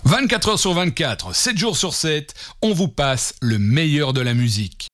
24 heures sur 24, 7 jours sur 7, on vous passe le meilleur de la musique.